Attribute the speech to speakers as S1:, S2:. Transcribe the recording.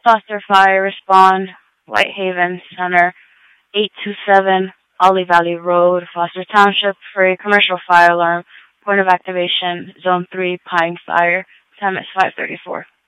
S1: Foster Fire, respond. Whitehaven Center, 827 Ollie Valley Road, Foster Township, for a commercial fire alarm. Point of activation, Zone 3, Pine Fire. Time is 5:34.